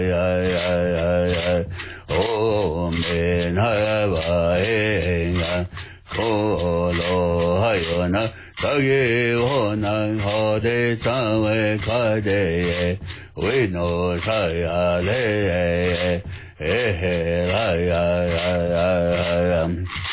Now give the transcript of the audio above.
Om in Havainga Kolo Hayona Tagi Honang Hode Tawe Kade We know Sayale Raya